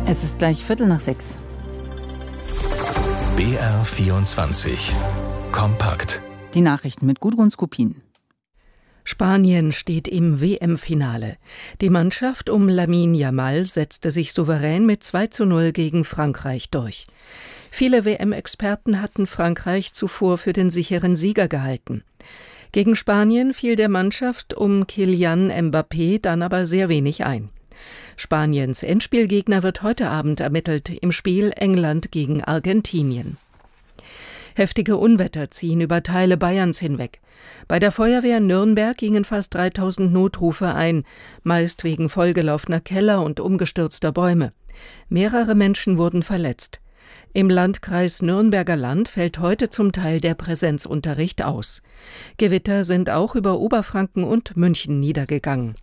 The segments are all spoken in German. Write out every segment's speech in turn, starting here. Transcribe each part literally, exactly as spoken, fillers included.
Es ist gleich Viertel nach sechs. B R vierundzwanzig. Kompakt. Die Nachrichten mit Gudrun Skupin. Spanien steht im W M-Finale. Die Mannschaft um Lamine Yamal setzte sich souverän mit zwei zu null gegen Frankreich durch. Viele W M-Experten hatten Frankreich zuvor für den sicheren Sieger gehalten. Gegen Spanien fiel der Mannschaft um Kylian Mbappé dann aber sehr wenig ein. Spaniens Endspielgegner wird heute Abend ermittelt im Spiel England gegen Argentinien. Heftige Unwetter ziehen über Teile Bayerns hinweg. Bei der Feuerwehr Nürnberg gingen fast dreitausend Notrufe ein, meist wegen vollgelaufener Keller und umgestürzter Bäume. Mehrere Menschen wurden verletzt. Im Landkreis Nürnberger Land fällt heute zum Teil der Präsenzunterricht aus. Gewitter sind auch über Oberfranken und München niedergegangen.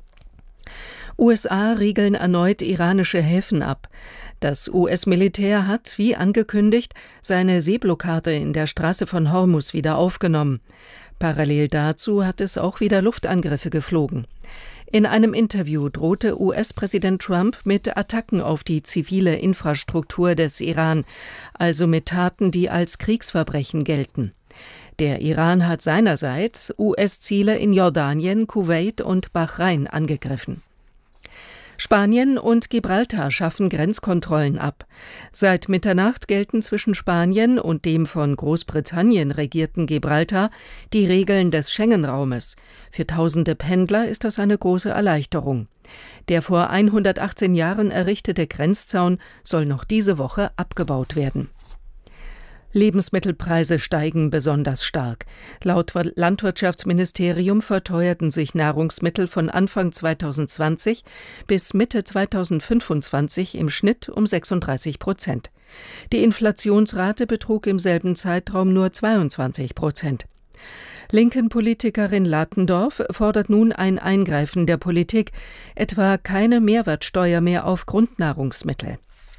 U S A riegeln erneut iranische Häfen ab. Das U S-Militär hat, wie angekündigt, seine Seeblockade in der Straße von Hormuz wieder aufgenommen. Parallel dazu hat es auch wieder Luftangriffe geflogen. In einem Interview drohte U S-Präsident Trump mit Attacken auf die zivile Infrastruktur des Iran, also mit Taten, die als Kriegsverbrechen gelten. Der Iran hat seinerseits U S-Ziele in Jordanien, Kuwait und Bahrain angegriffen. Spanien und Gibraltar schaffen Grenzkontrollen ab. Seit Mitternacht gelten zwischen Spanien und dem von Großbritannien regierten Gibraltar die Regeln des Schengen-Raumes. Für tausende Pendler ist das eine große Erleichterung. Der vor hundertachtzehn Jahren errichtete Grenzzaun soll noch diese Woche abgebaut werden. Lebensmittelpreise steigen besonders stark. Laut Landwirtschaftsministerium verteuerten sich Nahrungsmittel von Anfang zweitausendzwanzig bis Mitte zweitausendfünfundzwanzig im Schnitt um sechsunddreißig Prozent. Die Inflationsrate betrug im selben Zeitraum nur zweiundzwanzig Prozent. Linken-Politikerin Latendorf fordert nun ein Eingreifen der Politik, etwa keine Mehrwertsteuer mehr auf Grundnahrungsmittel.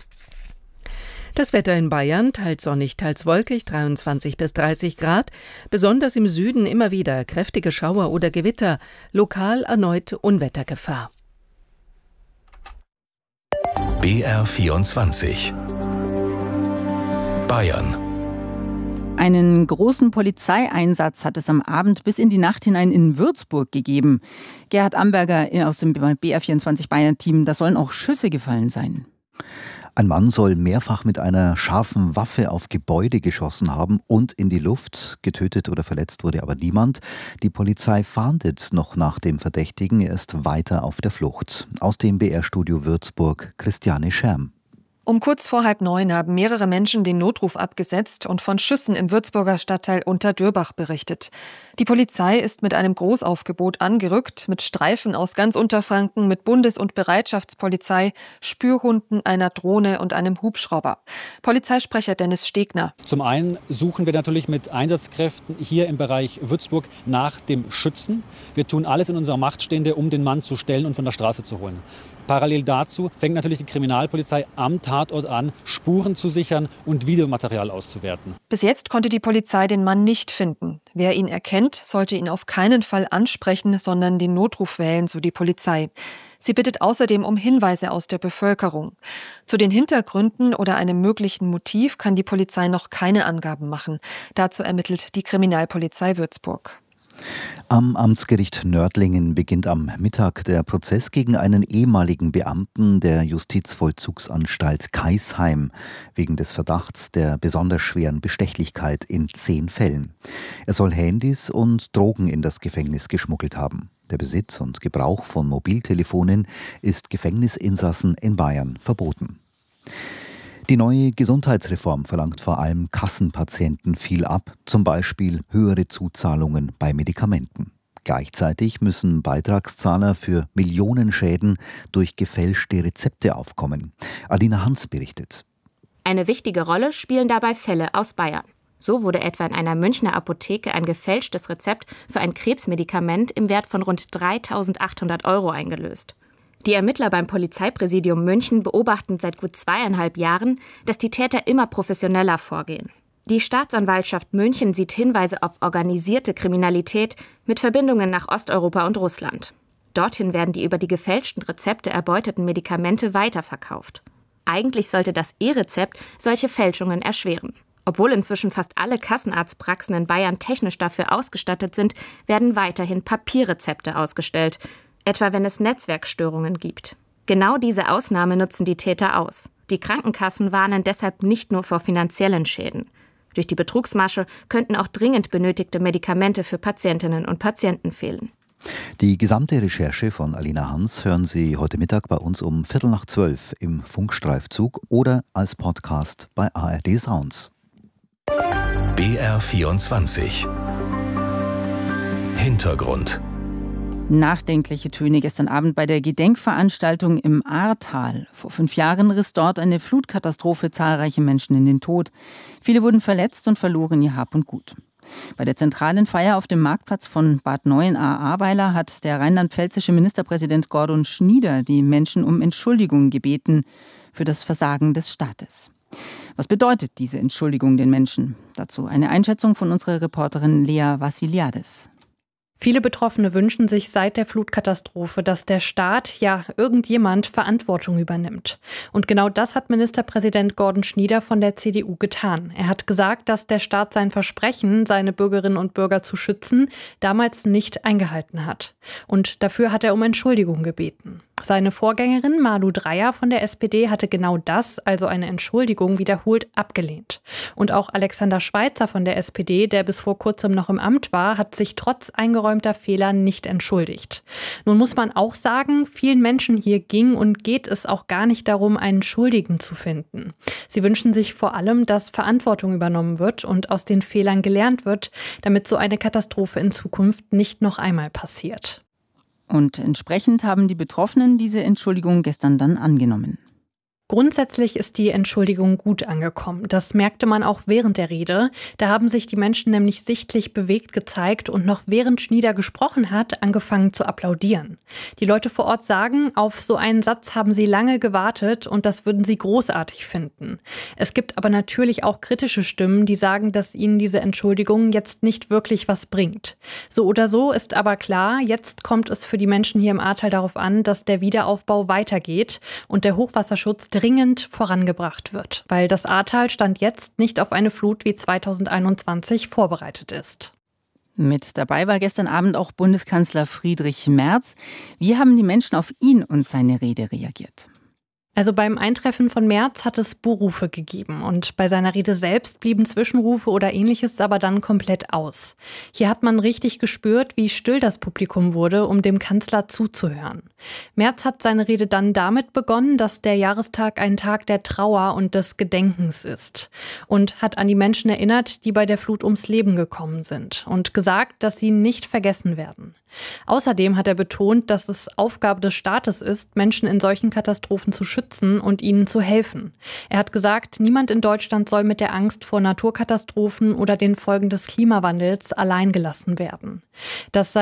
Das Wetter in Bayern, teils sonnig, teils wolkig, dreiundzwanzig bis dreißig Grad. Besonders im Süden immer wieder kräftige Schauer oder Gewitter. Lokal erneut Unwettergefahr. B R vierundzwanzig. Bayern. Einen großen Polizeieinsatz hat es am Abend bis in die Nacht hinein in Würzburg gegeben. Gerhard Amberger aus dem B R vierundzwanzig Bayern-Team, da sollen auch Schüsse gefallen sein. Ein Mann soll mehrfach mit einer scharfen Waffe auf Gebäude geschossen haben und in die Luft. Getötet oder verletzt wurde aber niemand. Die Polizei fahndet noch nach dem Verdächtigen. Er ist weiter auf der Flucht. Aus dem B R-Studio Würzburg, Christiane Scherm. Um kurz vor halb neun haben mehrere Menschen den Notruf abgesetzt und von Schüssen im Würzburger Stadtteil Unterdürbach berichtet. Die Polizei ist mit einem Großaufgebot angerückt, mit Streifen aus ganz Unterfranken, mit Bundes- und Bereitschaftspolizei, Spürhunden, einer Drohne und einem Hubschrauber. Polizeisprecher Dennis Stegner. Zum einen suchen wir natürlich mit Einsatzkräften hier im Bereich Würzburg nach dem Schützen. Wir tun alles in unserer Macht Stehende, um den Mann zu stellen und von der Straße zu holen. Parallel dazu fängt natürlich die Kriminalpolizei am Tatort an, Spuren zu sichern und Videomaterial auszuwerten. Bis jetzt konnte die Polizei den Mann nicht finden. Wer ihn erkennt, sollte ihn auf keinen Fall ansprechen, sondern den Notruf wählen, so die Polizei. Sie bittet außerdem um Hinweise aus der Bevölkerung. Zu den Hintergründen oder einem möglichen Motiv kann die Polizei noch keine Angaben machen. Dazu ermittelt die Kriminalpolizei Würzburg. Am Amtsgericht Nördlingen beginnt am Mittag der Prozess gegen einen ehemaligen Beamten der Justizvollzugsanstalt Kaisheim wegen des Verdachts der besonders schweren Bestechlichkeit in zehn Fällen. Er soll Handys und Drogen in das Gefängnis geschmuggelt haben. Der Besitz und Gebrauch von Mobiltelefonen ist Gefängnisinsassen in Bayern verboten. Die neue Gesundheitsreform verlangt vor allem Kassenpatienten viel ab, zum Beispiel höhere Zuzahlungen bei Medikamenten. Gleichzeitig müssen Beitragszahler für Millionenschäden durch gefälschte Rezepte aufkommen. Adina Hans berichtet. Eine wichtige Rolle spielen dabei Fälle aus Bayern. So wurde etwa in einer Münchner Apotheke ein gefälschtes Rezept für ein Krebsmedikament im Wert von rund dreitausendachthundert Euro eingelöst. Die Ermittler beim Polizeipräsidium München beobachten seit gut zweieinhalb Jahren, dass die Täter immer professioneller vorgehen. Die Staatsanwaltschaft München sieht Hinweise auf organisierte Kriminalität mit Verbindungen nach Osteuropa und Russland. Dorthin werden die über die gefälschten Rezepte erbeuteten Medikamente weiterverkauft. Eigentlich sollte das E-Rezept solche Fälschungen erschweren. Obwohl inzwischen fast alle Kassenarztpraxen in Bayern technisch dafür ausgestattet sind, werden weiterhin Papierrezepte ausgestellt, etwa wenn es Netzwerkstörungen gibt. Genau diese Ausnahme nutzen die Täter aus. Die Krankenkassen warnen deshalb nicht nur vor finanziellen Schäden. Durch die Betrugsmasche könnten auch dringend benötigte Medikamente für Patientinnen und Patienten fehlen. Die gesamte Recherche von Alina Hans hören Sie heute Mittag bei uns um Viertel nach zwölf im Funkstreifzug oder als Podcast bei A R D Sounds. B R vierundzwanzig Hintergrund. Nachdenkliche Töne gestern Abend bei der Gedenkveranstaltung im Ahrtal. Vor fünf Jahren riss dort eine Flutkatastrophe zahlreiche Menschen in den Tod. Viele wurden verletzt und verloren ihr Hab und Gut. Bei der zentralen Feier auf dem Marktplatz von Bad Neuenahr-Ahrweiler hat der rheinland-pfälzische Ministerpräsident Gordon Schnieder die Menschen um Entschuldigung gebeten für das Versagen des Staates. Was bedeutet diese Entschuldigung den Menschen? Dazu eine Einschätzung von unserer Reporterin Lea Vassiliadis. Viele Betroffene wünschen sich seit der Flutkatastrophe, dass der Staat, ja irgendjemand, Verantwortung übernimmt. Und genau das hat Ministerpräsident Gordon Schnieder von der C D U getan. Er hat gesagt, dass der Staat sein Versprechen, seine Bürgerinnen und Bürger zu schützen, damals nicht eingehalten hat. Und dafür hat er um Entschuldigung gebeten. Seine Vorgängerin Malu Dreyer von der S P D hatte genau das, also eine Entschuldigung, wiederholt abgelehnt. Und auch Alexander Schweitzer von der S P D, der bis vor kurzem noch im Amt war, hat sich trotz eingeräumter Fehler nicht entschuldigt. Nun muss man auch sagen, vielen Menschen hier ging und geht es auch gar nicht darum, einen Schuldigen zu finden. Sie wünschen sich vor allem, dass Verantwortung übernommen wird und aus den Fehlern gelernt wird, damit so eine Katastrophe in Zukunft nicht noch einmal passiert. Und entsprechend haben die Betroffenen diese Entschuldigung gestern dann angenommen. Grundsätzlich ist die Entschuldigung gut angekommen. Das merkte man auch während der Rede. Da haben sich die Menschen nämlich sichtlich bewegt gezeigt und noch während Schnieder gesprochen hat, angefangen zu applaudieren. Die Leute vor Ort sagen, auf so einen Satz haben sie lange gewartet und das würden sie großartig finden. Es gibt aber natürlich auch kritische Stimmen, die sagen, dass ihnen diese Entschuldigung jetzt nicht wirklich was bringt. So oder so ist aber klar, jetzt kommt es für die Menschen hier im Ahrtal darauf an, dass der Wiederaufbau weitergeht und der Hochwasserschutz dringend vorangebracht wird, weil das Ahrtal Stand jetzt nicht auf eine Flut wie zweitausendeinundzwanzig vorbereitet ist. Mit dabei war gestern Abend auch Bundeskanzler Friedrich Merz. Wie haben die Menschen auf ihn und seine Rede reagiert? Also beim Eintreffen von Merz hat es Buhrufe gegeben und bei seiner Rede selbst blieben Zwischenrufe oder Ähnliches aber dann komplett aus. Hier hat man richtig gespürt, wie still das Publikum wurde, um dem Kanzler zuzuhören. Merz hat seine Rede dann damit begonnen, dass der Jahrestag ein Tag der Trauer und des Gedenkens ist und hat an die Menschen erinnert, die bei der Flut ums Leben gekommen sind und gesagt, dass sie nicht vergessen werden. Außerdem hat er betont, dass es Aufgabe des Staates ist, Menschen in solchen Katastrophen zu schützen und ihnen zu helfen. Er hat gesagt, niemand in Deutschland soll mit der Angst vor Naturkatastrophen oder den Folgen des Klimawandels allein gelassen werden. Das sei